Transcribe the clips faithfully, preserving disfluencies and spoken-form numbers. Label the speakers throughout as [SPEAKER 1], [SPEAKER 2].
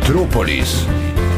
[SPEAKER 1] Metropolis.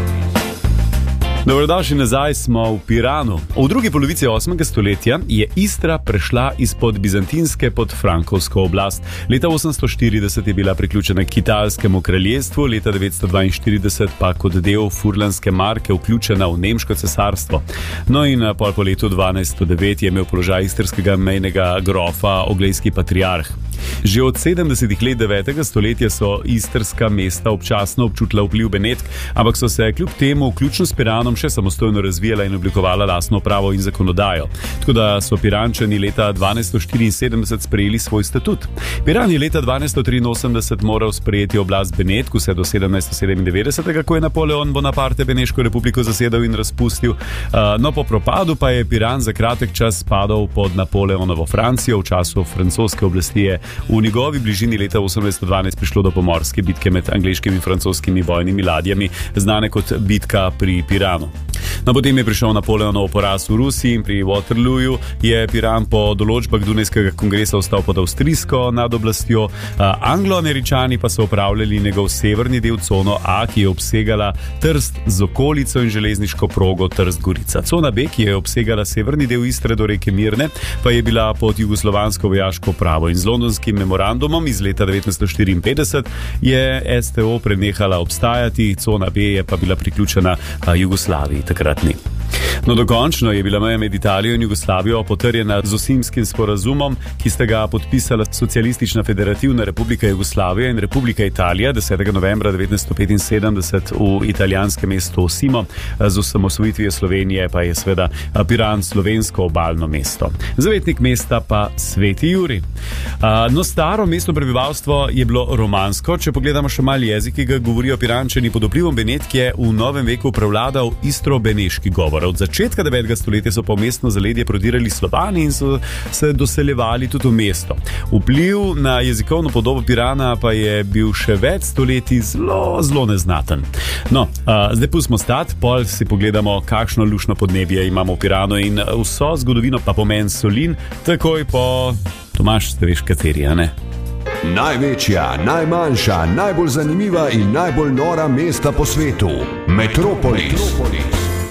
[SPEAKER 2] Dobrodošli nazaj, smo v Piranu. V drugi polovici osmega stoletja je Istra prešla izpod bizantinske pod frankovsko oblast. Leta osemsto štirideset je bila priključena k Kitajskemu kraljestvu, leta devetsto dvainštirideset pa kot del furlanske marke vključena v nemško cesarstvo. No in pol po letu dvanajsto devet je imel položaj istrskega mejnega grofa oglejski patriarh. Že od sedemdesetih let devetega stoletja so istrska mesta občasno občutila vpliv Benetk, ampak so se kljub temu, vključno s Piranom, še samostojno razvijala in oblikovala lastno pravo in zakonodajo. Tako da so Pirančani leta dvanajsto štiriinsedemdeset sprejeli svoj statut. Piran je leta dvanajsto triinosemdeset moral sprejeti oblast Benetk vse do sedemnajsto sedemindevetdeset, ko je Napoleon Bonaparte Beneško republiko zasedal in razpustil. No, po propadu pa je Piran za kratek čas spadal pod Napoleonovo Francijo. V času francoske oblasti je v njegovi bližini leta osemnajsto dvanajst prišlo do pomorske bitke med angleškimi in francoskimi bojnimi ladjami, znane kot bitka pri Piranu. No, potem je prišel Napoleonov poraz v Rusiji in pri Waterlooju je Piran po določbah Dunajskega kongresa ostal pod avstrijsko nad oblastjo. Anglo-Američani pa so upravljali njegov severni del, cono A, ki je obsegala Trst z okolico in železniško progo Trst-Gorica. Cona B, ki je obsegala severni del Istre do reke Mirne, pa je bila pod jugoslovansko vojaško pravo in z londonskim memorandumom iz leta devetnajsto štiriinpetdeset je S T O prenehala obstajati, cona B je pa bila priključena Jugoslaviji takratni. No, dokončno je bila meja med Italijo in Jugoslavijo potrjena z Osimskim sporazumom, ki sta ga podpisala Socialistična federativna republika Jugoslavija in Republika Italija desetega novembra devetnajsto petinsedemdeset v italijanskem mestu Osimo. Z osamosvojitvijo Slovenije pa je seveda Piran slovensko obalno mesto. Zavetnik mesta pa Sveti Jurij. No, staro mestno prebivalstvo je bilo romansko. Če pogledamo še malo jezik, ki ga govorijo Pirančani pod vplivom Benetk, je v novem veku prevladal istro-beneški govor. Od začetka devetega stoletja so pa v mestno zaledje prodirali Slovani in so se doseljevali tudi v mesto. Vpliv na jezikovno podobo Pirana pa je bil še več stoletij zelo, zelo neznaten. No, a, zdaj pustimo stati, pol si pogledamo, kakšno luštno podnebje imamo v Piranu in vso zgodovino pa pomen Solin, takoj po Tomaž, ste veš kateri, a ne?
[SPEAKER 1] Največja, najmanjša, najbolj zanimiva in najbolj nora mesta po svetu. Metropolis. Metropolis.